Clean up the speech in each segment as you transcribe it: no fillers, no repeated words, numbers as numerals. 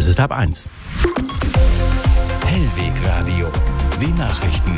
Es ist 12:30. Hellweg Radio. Die Nachrichten.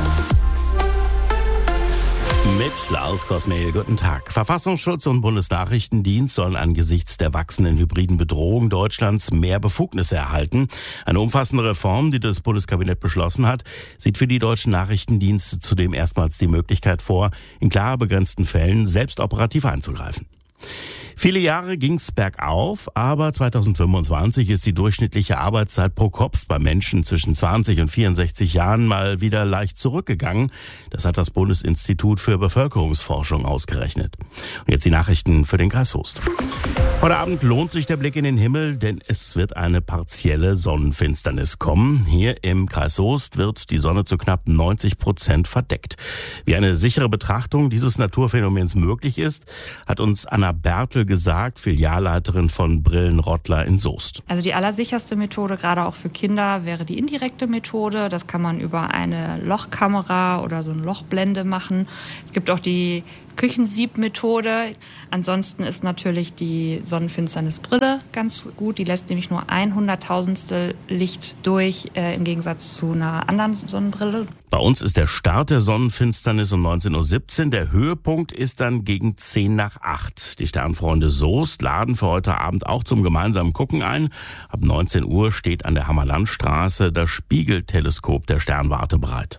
Mit Lars Kosmehl, guten Tag. Verfassungsschutz und Bundesnachrichtendienst sollen angesichts der wachsenden hybriden Bedrohung Deutschlands mehr Befugnisse erhalten. Eine umfassende Reform, die das Bundeskabinett beschlossen hat, sieht für die deutschen Nachrichtendienste zudem erstmals die Möglichkeit vor, in klar begrenzten Fällen selbst operativ einzugreifen. Viele Jahre ging's bergauf, aber 2025 ist die durchschnittliche Arbeitszeit pro Kopf bei Menschen zwischen 20 und 64 Jahren mal wieder leicht zurückgegangen. Das hat das Bundesinstitut für Bevölkerungsforschung ausgerechnet. Und jetzt die Nachrichten für den Kreis Soest. Heute Abend lohnt sich der Blick in den Himmel, denn es wird eine partielle Sonnenfinsternis kommen. Hier im Kreis Soest wird die Sonne zu knapp 90% verdeckt. Wie eine sichere Betrachtung dieses Naturphänomens möglich ist, hat uns Anna Bertel gesagt, Filialleiterin von Brillenrottler in Soest. Also die allersicherste Methode, gerade auch für Kinder, wäre die indirekte Methode. Das kann man über eine Lochkamera oder so eine Lochblende machen. Es gibt auch die Küchensiebmethode. Ansonsten ist natürlich die Sonnenfinsternisbrille ganz gut. Die lässt nämlich nur 100.000stel Licht durch, im Gegensatz zu einer anderen Sonnenbrille. Bei uns ist der Start der Sonnenfinsternis um 19:17 Uhr. Der Höhepunkt ist dann gegen 7:50. Die Sternfreunde Soest laden für heute Abend auch zum gemeinsamen Gucken ein. Ab 19 Uhr steht an der Hammerlandstraße das Spiegelteleskop der Sternwarte bereit.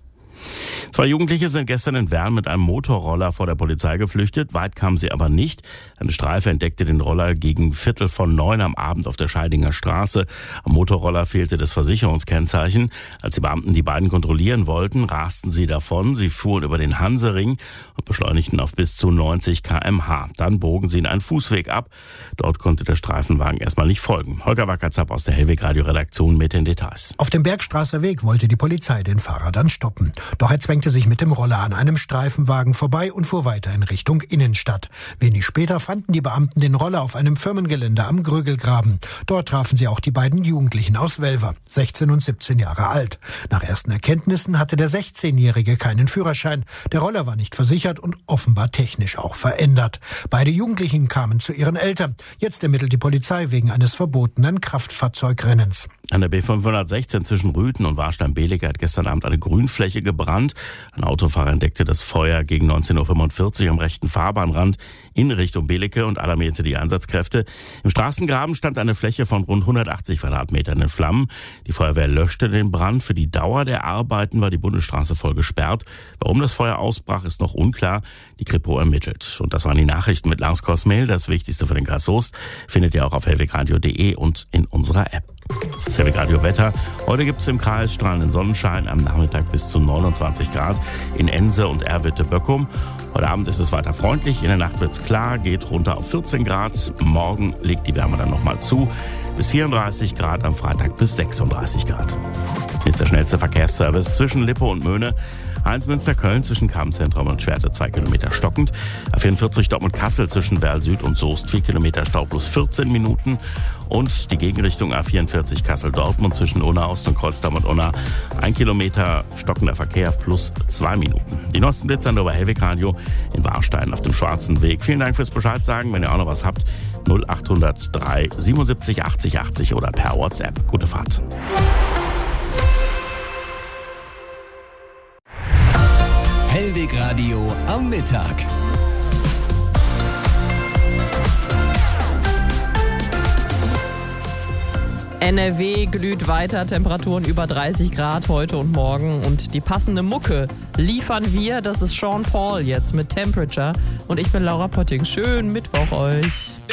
2 Jugendliche sind gestern in Wern mit einem Motorroller vor der Polizei geflüchtet. Weit kamen sie aber nicht. Eine Streife entdeckte den Roller gegen 8:45 am Abend auf der Scheidinger Straße. Am Motorroller fehlte das Versicherungskennzeichen. Als die Beamten die beiden kontrollieren wollten, rasten sie davon. Sie fuhren über den Hansering und beschleunigten auf bis zu 90 km/h. Dann bogen sie in einen Fußweg ab. Dort konnte der Streifenwagen erstmal nicht folgen. Holger Wackerzapp aus der Hellweg-Radio-Redaktion mit den Details. Auf dem Bergstraßer Weg wollte die Polizei den Fahrer dann stoppen. Doch er zwängte sich mit dem Roller an einem Streifenwagen vorbei und fuhr weiter in Richtung Innenstadt. Wenig später fanden die Beamten den Roller auf einem Firmengelände am Grögelgraben. Dort trafen sie auch die beiden Jugendlichen aus Welver, 16 und 17 Jahre alt. Nach ersten Erkenntnissen hatte der 16-Jährige keinen Führerschein. Der Roller war nicht versichert und offenbar technisch auch verändert. Beide Jugendlichen kamen zu ihren Eltern. Jetzt ermittelt die Polizei wegen eines verbotenen Kraftfahrzeugrennens. An der B516 zwischen Rüthen und Warstein-Belecke hat gestern Abend eine Grünfläche gebrannt. Ein Autofahrer entdeckte das Feuer gegen 19:45 Uhr am rechten Fahrbahnrand in Richtung Belecke und alarmierte die Einsatzkräfte. Im Straßengraben stand eine Fläche von rund 180 Quadratmetern in Flammen. Die Feuerwehr löschte den Brand. Für die Dauer der Arbeiten war die Bundesstraße voll gesperrt. Warum das Feuer ausbrach, ist noch unklar. Die Kripo ermittelt. Und das waren die Nachrichten mit Lars Kosmehl. Das Wichtigste für den Kreis Soest findet ihr auch auf hellwegradio.de und in unserer App. Das Hellweg Radio Wetter. Heute gibt es im Kreis strahlenden Sonnenschein, am Nachmittag bis zu 29 Grad in Ense und Erwitte-Böckum. Heute Abend ist es weiter freundlich, in der Nacht wird es klar, geht runter auf 14 Grad. Morgen legt die Wärme dann nochmal zu, bis 34 Grad, am Freitag bis 36 Grad. Jetzt der schnellste Verkehrsservice zwischen Lippe und Möhne. 1 Münster-Köln zwischen Kammzentrum und Schwerte 2 Kilometer stockend. A44 Dortmund-Kassel zwischen Werl Süd und Soest 4 Kilometer Stau plus 14 Minuten. Und die Gegenrichtung A44 Kassel-Dortmund zwischen Unna Ost und Kreuzdamm und Unna 1 Kilometer stockender Verkehr plus 2 Minuten. Die neuesten Blitzer über Hellweg Radio in Warstein auf dem Schwarzen Weg. Vielen Dank fürs Bescheid sagen. Wenn ihr auch noch was habt, 0803 77 80 80 oder per WhatsApp. Gute Fahrt. Hellweg Radio am Mittag. NRW glüht weiter, Temperaturen über 30 Grad heute und morgen. Und die passende Mucke liefern wir. Das ist Sean Paul jetzt mit Temperature. Und ich bin Laura Potting. Schönen Mittwoch euch.